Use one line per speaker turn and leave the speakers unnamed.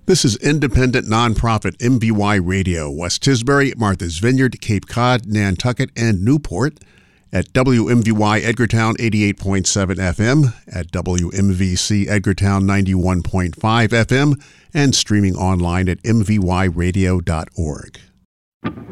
This is independent nonprofit MVY Radio, West Tisbury, Martha's Vineyard, Cape Cod, Nantucket, and Newport, at WMVY Edgartown 88.7 FM, at WMVC Edgartown 91.5 FM, and streaming online at mvyradio.org.